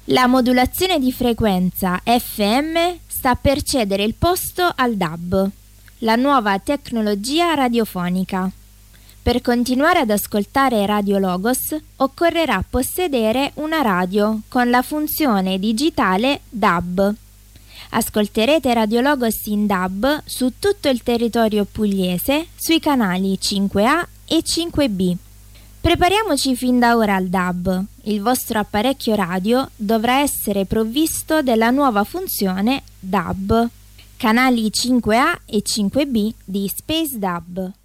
La modulazione di frequenza FM sta per cedere il posto al DAB, la nuova tecnologia radiofonica. Per continuare ad ascoltare Radio Logos occorrerà possedere una radio con la funzione digitale DAB. Ascolterete Radio Logos in DAB su tutto il territorio pugliese sui canali 5A e 5B. Prepariamoci fin da ora al DAB. Il vostro apparecchio radio dovrà essere provvisto della nuova funzione DAB. Canali 5A e 5B di Space DAB.